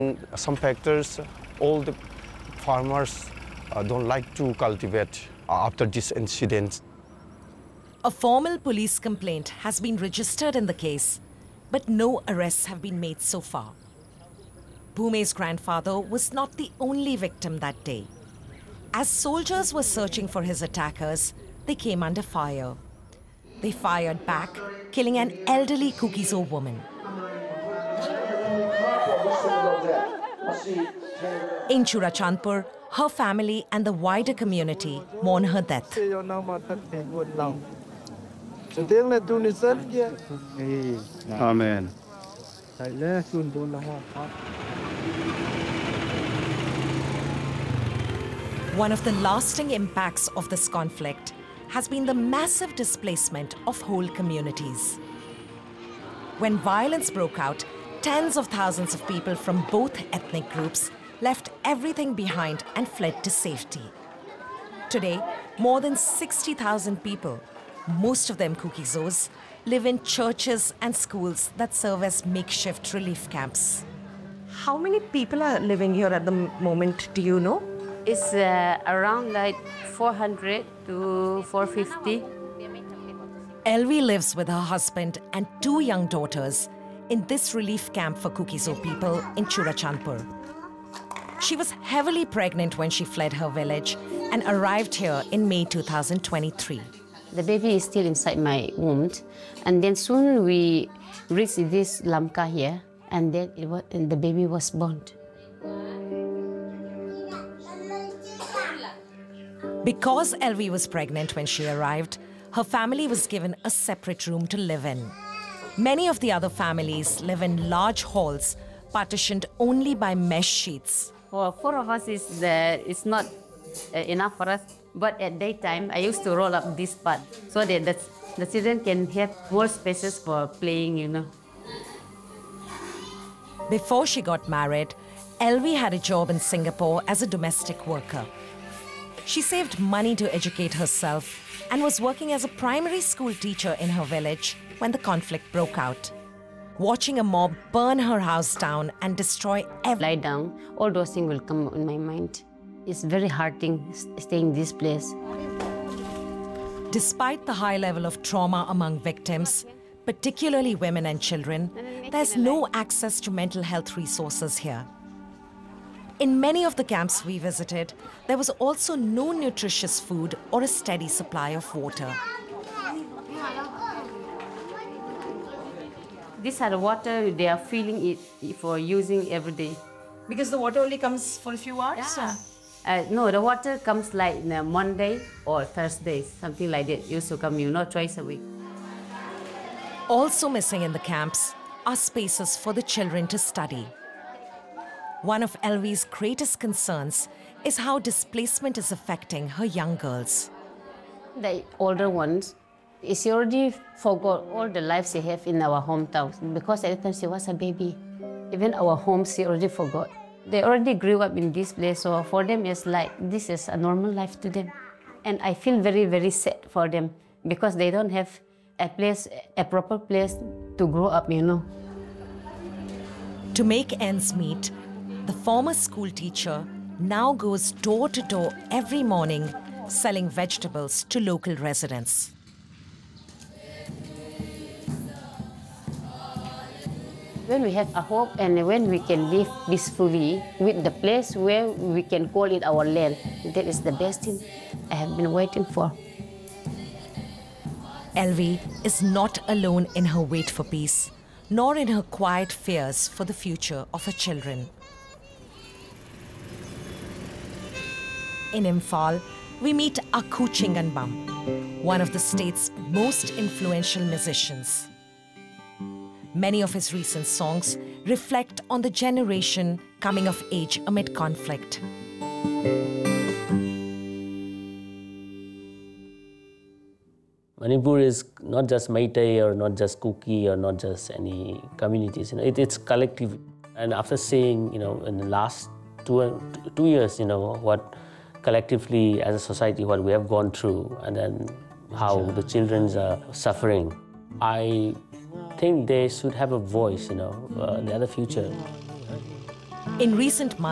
Some factors, all the farmers don't like to cultivate after this incident. A formal police complaint has been registered in the case, but no arrests have been made so far. Bhume's grandfather was not the only victim that day. As soldiers were searching for his attackers, they came under fire. They fired back, killing an elderly Kuki-Zo woman. In Churachandpur, her family and the wider community mourn her death. Amen. One of the lasting impacts of this conflict has been the massive displacement of whole communities. When violence broke out, tens of thousands of people from both ethnic groups left everything behind and fled to safety. Today, more than 60,000 people, most of them Kuki-Zos, live in churches and schools that serve as makeshift relief camps. How many people are living here at the moment, do you know? It's around like 400 to 450. Elvi lives with her husband and 2 young daughters in this relief camp for Kuki-Zo people in Churachandpur. She was heavily pregnant when she fled her village and arrived here in May 2023. The baby is still inside my womb, and then soon we reached this Lamka here, and then the baby was born. Because Elvi was pregnant when she arrived, her family was given a separate room to live in. Many of the other families live in large halls, partitioned only by mesh sheets. For 4 of us, it's not enough for us. But at daytime, I used to roll up this part so that the children can have more spaces for playing, you know. Before she got married, Elvi had a job in Singapore as a domestic worker. She saved money to educate herself and was working as a primary school teacher in her village when the conflict broke out. Watching a mob burn her house down and destroy everything. Lie down, all those things will come in my mind. It's very hurting staying in this place. Despite the high level of trauma among victims, particularly women and children, there's no access to mental health resources here. In many of the camps we visited, there was also no nutritious food or a steady supply of water. These are the water they are filling it for using every day. Because the water only comes for a few hours? Yeah. No, the water comes like Monday or Thursday, something like that. Used to come, twice a week. Also missing in the camps are spaces for the children to study. One of Elvi's greatest concerns is how displacement is affecting her young girls. The older ones, she already forgot all the lives she have in our hometown because at the time she was a baby. Even our home, she already forgot. They already grew up in this place, so for them it's like this is a normal life to them. And I feel very, very sad for them because they don't have a proper place to grow up, To make ends meet, the former school teacher now goes door to door every morning selling vegetables to local residents. When we have a hope and when we can live peacefully with the place where we can call it our land, that is the best thing I have been waiting for. Elvi is not alone in her wait for peace, nor in her quiet fears for the future of her children. In Imphal, we meet Akhu Chinganbam, one of the state's most influential musicians. Many of his recent songs reflect on the generation coming of age amid conflict. Manipur is not just Meitei or not just Kuki or not just any communities. It's collective. And after seeing, in the last two years, what collectively as a society, what we have gone through, and then how the children are suffering, I think they should have a voice, they are the future. In recent months,